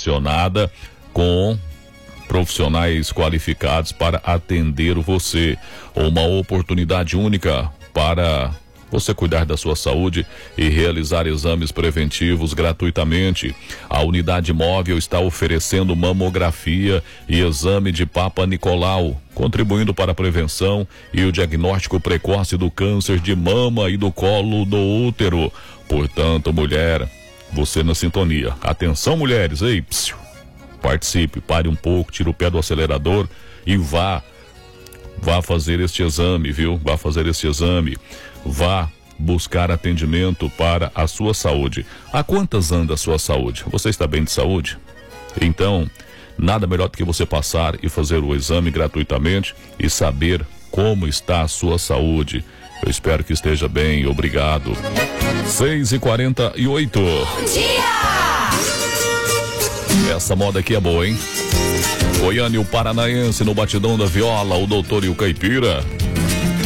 acionada com profissionais qualificados para atender você. Uma oportunidade única para você cuidar da sua saúde e realizar exames preventivos gratuitamente. A unidade móvel está oferecendo mamografia e exame de Papa Nicolau, contribuindo para a prevenção e o diagnóstico precoce do câncer de mama e do colo do útero. Portanto, mulher, você na sintonia. Atenção, mulheres, ei, psiu, participe, pare um pouco, tire o pé do acelerador e vá fazer este exame, viu? Vá fazer este exame. Vá buscar atendimento para a sua saúde. Há quantas anda a sua saúde? Você está bem de saúde? Então, nada melhor do que você passar e fazer o exame gratuitamente e saber como está a sua saúde. Eu espero que esteja bem, obrigado. 6h48. Bom dia! Essa moda aqui é boa, hein? Goiânia e o Paranaense no batidão da viola, o doutor e o caipira.